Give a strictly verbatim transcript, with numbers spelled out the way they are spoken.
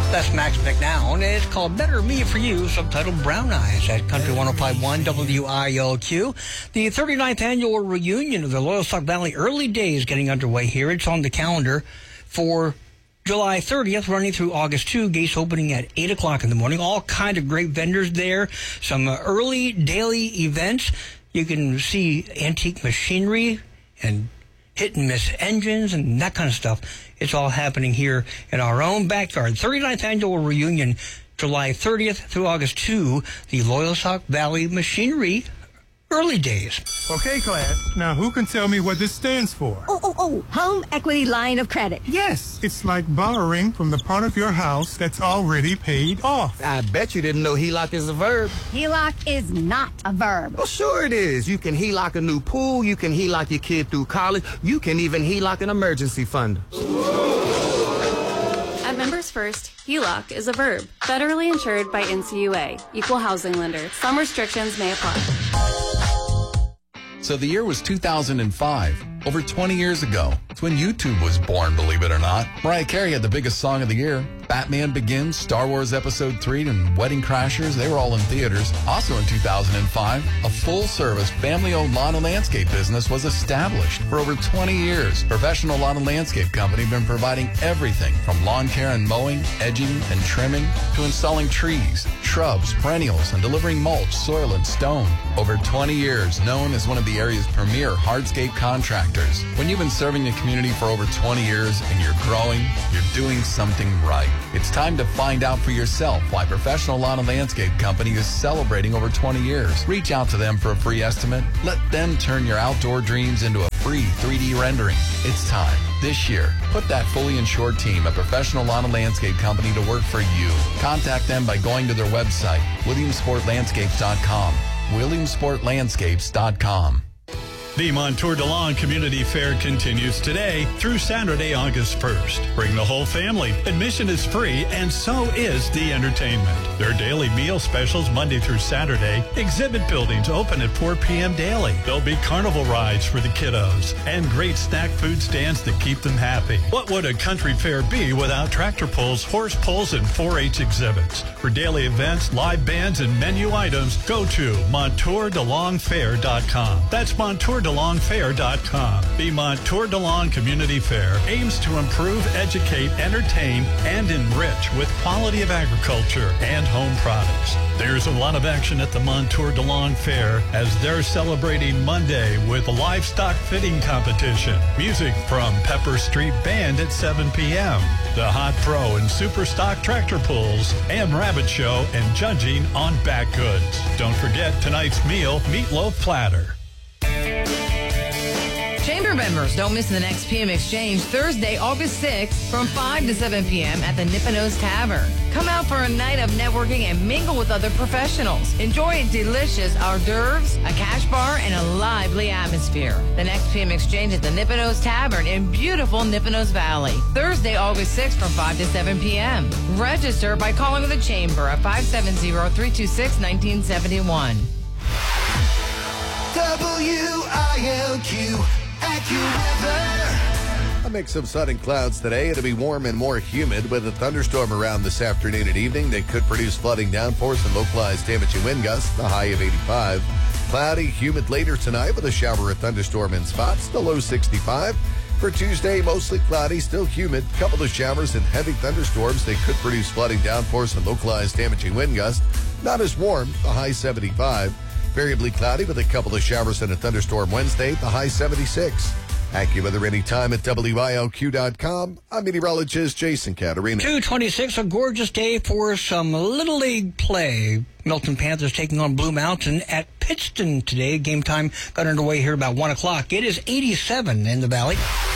That's Max McNown. It's called Better Me For You, subtitled Brown Eyes at Country one oh five point one W I L Q. The thirty-ninth annual reunion of the Loyalsock Valley Early Days getting underway here. It's on the calendar for July thirtieth, running through August second, gates opening at eight o'clock in the morning. All kind of great vendors there. Some uh, early daily events. You can see antique machinery and hit and miss engines and that kind of stuff. It's all happening here in our own backyard. thirty-ninth annual reunion, July thirtieth through August second, the Loyalsock Valley Machinery Early Days. Okay, class. Now, who can tell me what this stands for? Oh, oh, oh, Home Equity Line of Credit. Yes, it's like borrowing from the part of your house that's already paid off. I bet you didn't know H E L O C is a verb. H E L O C is not a verb. Well, sure it is. You can H E L O C a new pool, you can H E L O C your kid through college, you can even H E L O C an emergency fund. At Members First, H E L O C is a verb, federally insured by N C U A, Equal Housing Lender. Some restrictions may apply. So the year was two thousand five, over twenty years ago. It's when YouTube was born, believe it or not. Mariah Carey had the biggest song of the year. Batman Begins, Star Wars Episode three, and Wedding Crashers, they were all in theaters. Also in two thousand five, a full-service, family-owned lawn and landscape business was established. For over twenty years, Professional Lawn and Landscape Company have been providing everything from lawn care and mowing, edging, and trimming, to installing trees, shrubs, perennials, and delivering mulch, soil, and stone. Over twenty years, known as one of the area's premier hardscape contractors. When you've been serving the community for over twenty years and you're growing, you're doing something right. It's time to find out for yourself why Professional Lawn and Landscape Company is celebrating over twenty years. Reach out to them for a free estimate. Let them turn your outdoor dreams into a free three D rendering. It's time. This year, put that fully insured team at Professional Lawn and Landscape Company to work for you. Contact them by going to their website, williamsport landscapes dot com. williamsport landscapes dot com. The Montour DeLong Community Fair continues today through Saturday, August first. Bring the whole family. Admission is free, and so is the entertainment. There are daily meal specials Monday through Saturday. Exhibit buildings open at four p.m. daily. There'll be carnival rides for the kiddos and great snack food stands to keep them happy. What would a country fair be without tractor pulls, horse pulls, and four H exhibits? For daily events, live bands, and menu items, go to montour delong fair dot com. That's montour delong fair dot com. The Montour DeLong Community Fair aims to improve, educate, entertain, and enrich with quality of agriculture and home products. There's a lot of action at the Montour DeLong Fair as they're celebrating Monday with a livestock fitting competition. Music from Pepper Street Band at seven p.m. The Hot Pro and Super Stock Tractor Pulls and Rabbit Show and judging on back goods. Don't forget tonight's meal, meatloaf platter. Chamber members, don't miss the next P M Exchange Thursday, August sixth from five to seven p.m. at the Nipponos Tavern. Come out for a night of networking and mingle with other professionals. Enjoy delicious hors d'oeuvres, a cash bar, and a lively atmosphere. The next P M Exchange at the Nipponos Tavern in beautiful Nipponos Valley. Thursday, August sixth from five to seven p.m. Register by calling the Chamber at five seven zero, three two six, one nine seven one. W I L Q AccuWeather. A mix of sun and clouds today. It'll be warm and more humid with a thunderstorm around this afternoon and evening that could produce flooding downpours and localized damaging wind gusts, the high of eighty-five. Cloudy, humid later tonight with a shower or thunderstorm in spots, the low sixty-five. For Tuesday, mostly cloudy, still humid. Couple of showers and heavy thunderstorms. They could produce flooding downpours and localized damaging wind gusts. Not as warm, the high seventy-five. Variably cloudy with a couple of showers and a thunderstorm Wednesday, the high seventy-six. AccuWeather anytime at W I L Q dot com. I'm meteorologist Jason Caterina. two twenty-six, a gorgeous day for some Little League play. Milton Panthers taking on Blue Mountain at Pittston today. Game time got underway here about one o'clock. It is eighty-seven in the Valley.